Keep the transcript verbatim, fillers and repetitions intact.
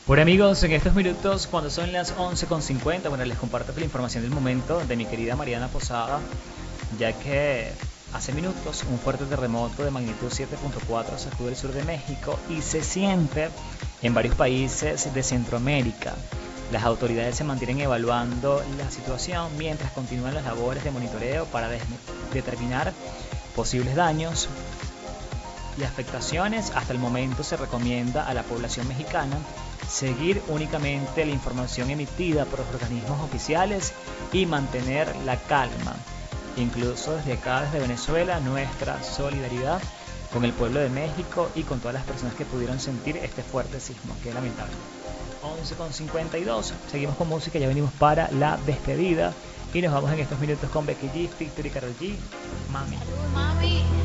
Bueno amigos, en estos minutos, cuando son las once con cincuenta, bueno, les comparto la información del momento de mi querida Mariana Posada, ya que hace minutos un fuerte terremoto de magnitud siete punto cuatro sacude el sur de México y se siente en varios países de Centroamérica. Las autoridades se mantienen evaluando la situación mientras continúan las labores de monitoreo para determinar posibles daños y afectaciones. Hasta el momento se recomienda a la población mexicana seguir únicamente la información emitida por los organismos oficiales y mantener la calma. Incluso desde acá, desde Venezuela, nuestra solidaridad con el pueblo de México y con todas las personas que pudieron sentir este fuerte sismo, que es lamentable. once con cincuenta y dos, seguimos con música, ya venimos para la despedida y nos vamos en estos minutos con Becky G, Victory, Karol G, Mami. Salud, mami.